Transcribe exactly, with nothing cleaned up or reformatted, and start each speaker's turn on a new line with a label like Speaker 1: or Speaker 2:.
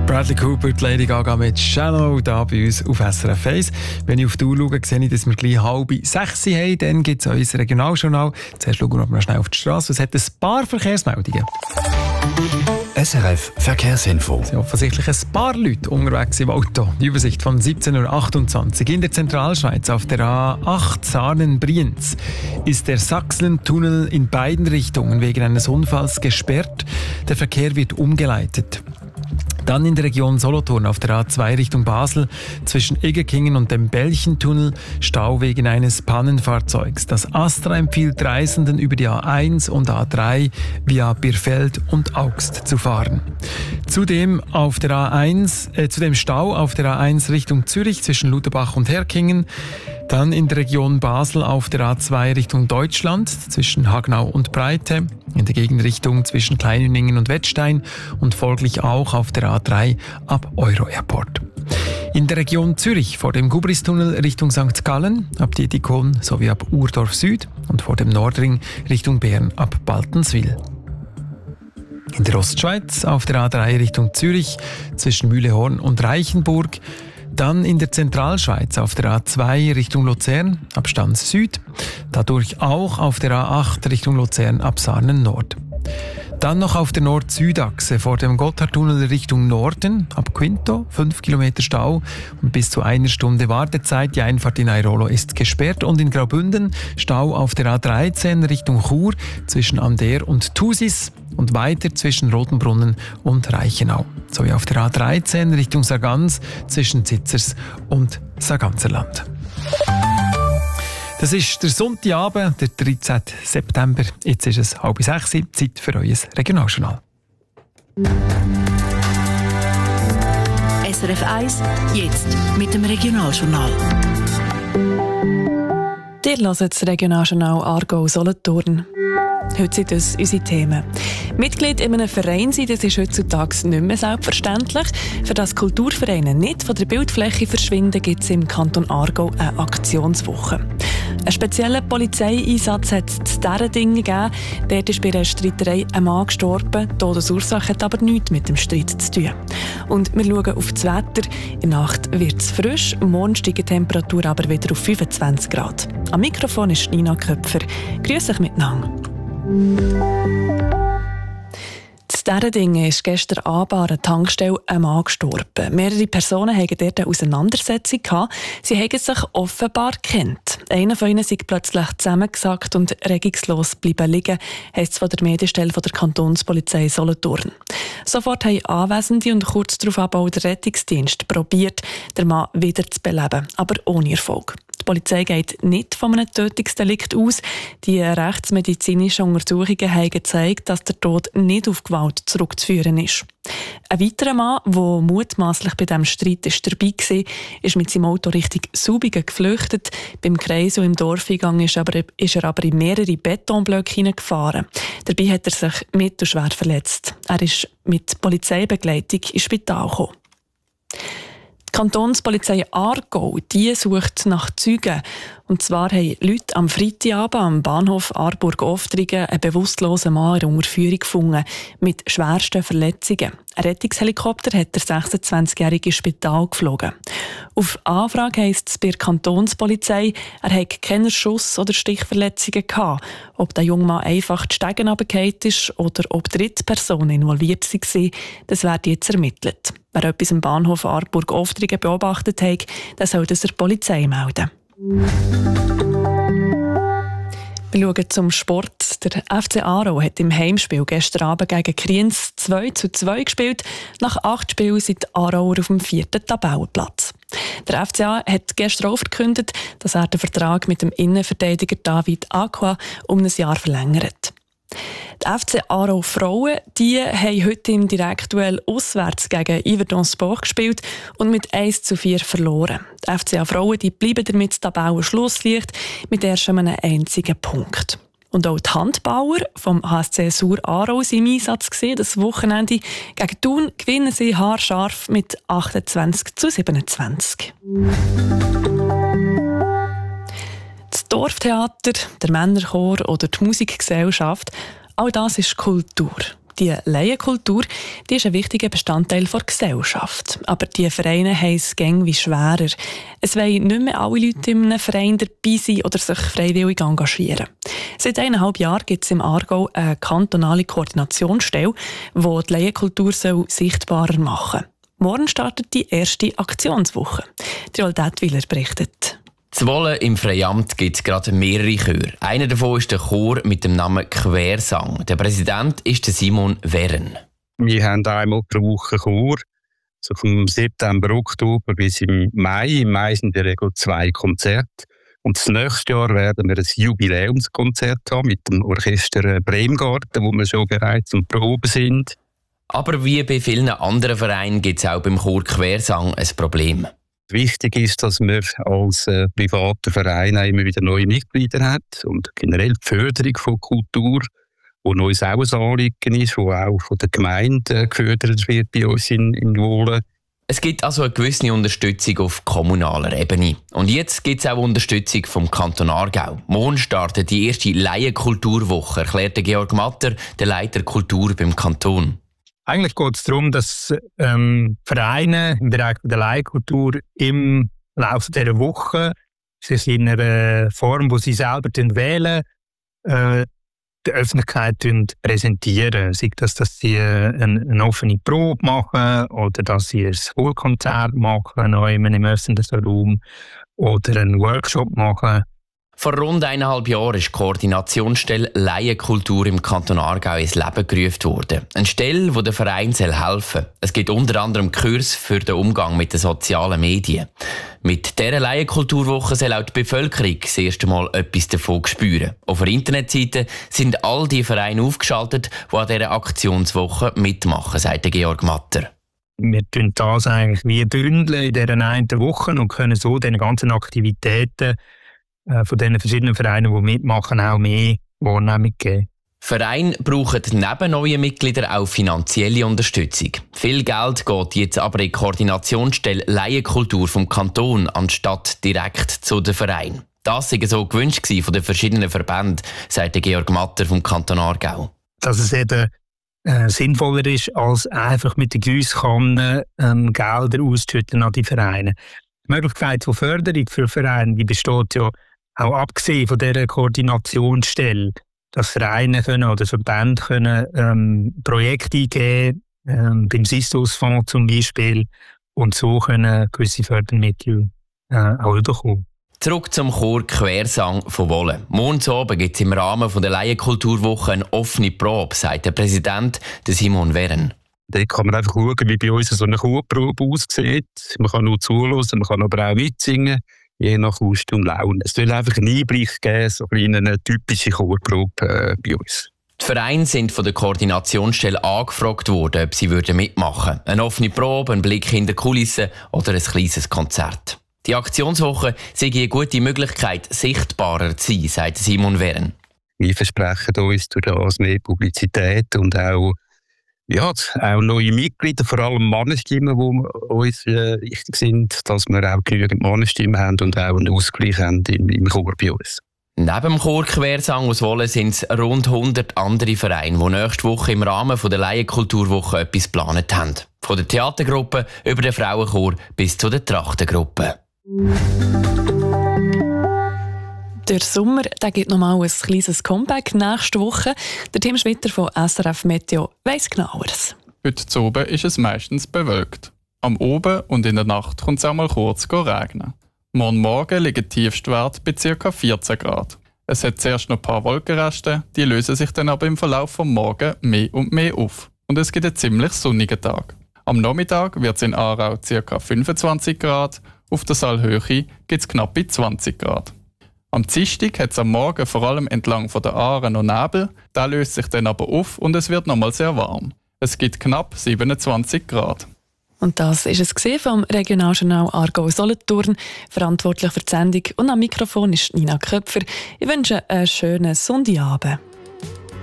Speaker 1: Bradley Cooper, die Lady Gaga mit «Shallow» da bei uns auf S R F eins. Wenn ich auf die Uhr schaue, sehe ich, dass wir gleich halb sechs haben. Dann gibt es unser Regionaljournal. Zuerst schauen wir noch schnell auf die Straße. Es hat ein paar Verkehrsmeldungen.
Speaker 2: S R F Verkehrsinfo.
Speaker 1: Es sind offensichtlich ein paar Leute unterwegs im Auto. Die Übersicht von siebzehn Uhr achtundzwanzig. In der Zentralschweiz auf der A acht Sarnen-Brienz ist der Sachsentunnel in beiden Richtungen wegen eines Unfalls gesperrt. Der Verkehr wird umgeleitet. Dann in der Region Solothurn auf der A zwei Richtung Basel zwischen Egerkingen und dem Belchentunnel Stau wegen eines Pannenfahrzeugs. Das Astra empfiehlt Reisenden über die A eins und A drei via Birfeld und Augst zu fahren. Zudem auf der A eins, äh, zudem Stau auf der A eins Richtung Zürich zwischen Lutherbach und Herkingen. Dann in der Region Basel auf der A zwei Richtung Deutschland zwischen Hagnau und Breite, in der Gegenrichtung zwischen Kleinüningen und Wettstein und folglich auch auf der A drei ab Euro Airport. In der Region Zürich vor dem Gubristunnel Richtung Sankt Gallen ab Dietikon sowie ab Urdorf Süd und vor dem Nordring Richtung Bern ab Baltenswil. In der Ostschweiz auf der A drei Richtung Zürich zwischen Mühlehorn und Reichenburg. Dann in der Zentralschweiz auf der A zwei Richtung Luzern ab Stans Süd, dadurch auch auf der A acht Richtung Luzern ab Sarnen Nord. Dann noch auf der Nord-Süd-Achse vor dem Gotthardtunnel Richtung Norden ab Quinto, fünf Kilometer Stau und bis zu einer Stunde Wartezeit. Die Einfahrt in Airolo ist gesperrt und in Graubünden Stau auf der A dreizehn Richtung Chur zwischen Ander und Thusis und weiter zwischen Rotenbrunnen und Reichenau. Sowie auf der A dreizehn Richtung Sargans zwischen Zitzers und Sarganserland. Das ist der Sonntagabend, der dreizehnten September. Jetzt ist es halb sechs, Zeit für euer Regionaljournal.
Speaker 3: S R F eins, jetzt mit dem Regionaljournal.
Speaker 4: Ihr hört das Regionaljournal Aargau-Solothurn. Heute sind das unsere Themen. Mitglied in einem Verein sein, das ist heutzutage nicht mehr selbstverständlich. Für das Kulturvereine nicht von der Bildfläche verschwinden, gibt es im Kanton Aargau eine Aktionswoche. Einen speziellen Polizeieinsatz hat es in diesen Dingen gegeben. Dort ist bei einer Streiterei ein Mann gestorben. Die Todesursache hat aber nichts mit dem Streit zu tun. Und wir schauen auf das Wetter. In der Nacht wird es frisch, morgen steigt die Temperatur aber wieder auf fünfundzwanzig Grad. Am Mikrofon ist Nina Köpfer. Grüß euch miteinander. In diesen Dingen ist gestern Abend an einer Tankstelle ein Mann gestorben. Mehrere Personen hatten dort eine Auseinandersetzung gehabt. Sie haben sich offenbar gekannt. Einer von ihnen ist plötzlich zusammengesackt und regungslos bleiben liegen, heisst es von der Medienstelle von der Kantonspolizei Solothurn. Sofort haben Anwesende und kurz darauf auch der Rettungsdienst probiert, den Mann wieder zu beleben, aber ohne Erfolg. Die Polizei geht nicht von einem Tötungsdelikt aus. Die rechtsmedizinischen Untersuchungen haben gezeigt, dass der Tod nicht auf Gewalt zurückzuführen ist. Ein weiterer Mann, der mutmaßlich bei diesem Streit dabei war, ist mit seinem Auto Richtung Subigen geflüchtet. Beim Kreis und im Dorfeingang ist, aber, ist er aber in mehrere Betonblöcke hineingefahren. Dabei hat er sich mittelschwer verletzt. Er ist mit Polizeibegleitung ins Spital gekommen. Die Kantonspolizei Aargau die sucht nach Zeugen. Und zwar haben Leute am Freitagabend am Bahnhof Aarburg-Oftringen einen bewusstlosen Mann in der Unterführung gefunden, mit schwersten Verletzungen. Ein Rettungshelikopter hat der sechsundzwanzigjährige ins Spital geflogen. Auf Anfrage heisst es bei der Kantonspolizei, er hätte keine Schuss- oder Stichverletzungen gehabt. Ob der junge Mann einfach die Stege runtergefallen ist oder ob Drittpersonen involviert waren, das wird jetzt ermittelt. Wer etwas am Bahnhof Aarburg-Oftringen beobachtet hat, der soll das der Polizei melden. Wir schauen zum Sport. Der F C Aarau hat im Heimspiel gestern Abend gegen Kriens zwei zu zwei gespielt. Nach acht Spielen sind die Aarauer auf dem vierten Tabellenplatz. Der F C A hat gestern auch verkündet, dass er den Vertrag mit dem Innenverteidiger David Aqua um ein Jahr verlängert. Die F C Aarau Frauen die haben heute im Direktduell auswärts gegen Yverdon Sport gespielt und mit eins zu vier verloren. Die F C A Frauen die bleiben damit das Tabellenschlusslicht mit erst einem einzigen Punkt. Und auch die Handbauer vom H S C Sur Aarau sind im Einsatz gesehen. Das Wochenende gegen Thun gewinnen sie haarscharf mit achtundzwanzig zu siebenundzwanzig. Das Dorftheater, der Männerchor oder die Musikgesellschaft, all das ist Kultur. Die Laienkultur, die ist ein wichtiger Bestandteil der Gesellschaft. Aber die Vereine haben es gäng wie schwerer. Es wollen nicht mehr alle Leute in einem Verein dabei sein oder sich freiwillig engagieren. Seit eineinhalb Jahren gibt es im Aargau eine kantonale Koordinationsstelle, die die Laienkultur sichtbarer machen soll. Morgen startet die erste Aktionswoche. Joel Detwiler berichtet.
Speaker 5: Zu Wolle im Freiamt gibt es gerade mehrere Chöre. Einer davon ist der Chor mit dem Namen Quersang. Der Präsident ist der Simon Werren.
Speaker 6: Wir haben einmal pro Woche Chor, so vom September, Oktober bis im Mai. Im Mai sind in der Regel zwei Konzerte. Und das nächste Jahr werden wir ein Jubiläumskonzert haben mit dem Orchester Bremgarten, wo wir schon bereits am Proben sind.
Speaker 5: Aber wie bei vielen anderen Vereinen gibt es auch beim Chor Quersang ein Problem.
Speaker 6: Wichtig ist, dass man als äh, privater Verein immer wieder neue Mitglieder hat und generell die Förderung von Kultur, wo uns auch ein Anliegen ist, wo auch von der Gemeinde gefördert wird bei uns in, in Wohlen.
Speaker 5: Es gibt also eine gewisse Unterstützung auf kommunaler Ebene. Und jetzt gibt es auch Unterstützung vom Kanton Aargau. Morgen startet die erste Laienkulturwoche, erklärte Georg Matter, der Leiter Kultur beim Kanton.
Speaker 7: Eigentlich geht es darum, dass ähm, Vereine im Bereich der Laienkultur im Laufe dieser Woche sich in einer Form, wo sie selber wählen, äh, der Öffentlichkeit präsentieren. Sei das, dass sie äh, eine, eine offene Probe machen oder dass sie ein Schulkonzert machen im öffentlichen Raum oder einen Workshop machen.
Speaker 5: Vor rund eineinhalb Jahren ist die Koordinationsstelle Laienkultur im Kanton Aargau ins Leben gerufen worden. Eine Stelle, die den Verein helfen soll. Es gibt unter anderem Kurs für den Umgang mit den sozialen Medien. Mit dieser Laienkulturwoche soll auch die Bevölkerung das erste Mal etwas davon spüren. Auf der Internetseite sind all die Vereine aufgeschaltet, die an dieser Aktionswoche mitmachen, sagt Georg Matter.
Speaker 7: Wir tun das eigentlich wie bündeln in dieser einen Woche und können so den ganzen Aktivitäten von den verschiedenen Vereinen, die mitmachen, auch mehr Wahrnehmung geben.
Speaker 5: Vereine brauchen neben neuen Mitgliedern auch finanzielle Unterstützung. Viel Geld geht jetzt aber in die Koordinationsstelle Laienkultur vom Kanton anstatt direkt zu den Vereinen. Das sei so gewünscht von den verschiedenen Verbänden, sagt Georg Matter vom Kanton Aargau.
Speaker 7: Dass es eben äh, sinnvoller ist, als einfach mit der Giesskanne ähm, Gelder auszuschütten an die Vereine. Die Möglichkeit von Förderung für Vereine die besteht ja auch abgesehen von dieser Koordinationsstelle, dass Vereine können oder Verbände können ähm, Projekte eingeben, ähm, beim Sistus-Fonds zum Beispiel, und so können gewisse Fördermittel äh, auch bekommen.
Speaker 5: Zurück zum Chor Quersang von Wolle. Morgen Abend gibt es im Rahmen der Laienkulturwoche eine offene Probe, sagt der Präsident Simon Werren.
Speaker 6: Da kann man einfach schauen, wie bei uns so eine Chorprobe aussieht. Man kann nur zuhören, man kann aber auch mitsingen, je nach Lust und Laune. Es soll einfach einen Einblick geben, so in eine typische Chorprobe äh, bei uns.
Speaker 5: Die Vereine sind von der Koordinationsstelle angefragt worden, ob sie würden mitmachen würden. Eine offene Probe, ein Blick hinter die Kulissen oder ein kleines Konzert. Die Aktionswoche sei eine gute Möglichkeit, sichtbarer zu sein, sagt Simon Werren.
Speaker 6: Wir versprechen uns durch das mehr Publizität und auch Ja, auch neue Mitglieder, vor allem Mannenstimmen, die uns äh, wichtig sind, dass wir auch genügend Mannenstimmen haben und auch einen Ausgleich haben im, im Chor bei uns.
Speaker 5: Neben dem Chor Quersang aus Wolle sind es rund hundert andere Vereine, die nächste Woche im Rahmen der Laienkulturwoche etwas geplant haben. Von der Theatergruppe über den Frauenchor bis zu der Trachtengruppe.
Speaker 4: Der Sommer der gibt nochmal ein kleines Comeback nächste Woche. Der Tim Schwitter von S R F Meteo weiss genaueres.
Speaker 8: Heute zu oben ist es meistens bewölkt. Am Oben und in der Nacht kommt es auch mal kurz regnen. Morgen Morgen liegen die Tiefstwerte bei ca. vierzehn Grad. Es hat zuerst noch ein paar Wolkenreste, die lösen sich dann aber im Verlauf des Morgens mehr und mehr auf. Und es gibt einen ziemlich sonnigen Tag. Am Nachmittag wird es in Aarau ca. fünfundzwanzig Grad, auf der Saalhöhe gibt es knapp zwanzig Grad. Am Dienstag hat es am Morgen vor allem entlang von der Aare noch Nebel, der löst sich dann aber auf und es wird nochmal sehr warm. Es gibt knapp siebenundzwanzig Grad.
Speaker 4: Und das war es vom Regionaljournal Aargau-Solothurn. Verantwortlich für die Sendung und am Mikrofon ist Nina Köpfer. Ich wünsche einen schönen Sonntagabend.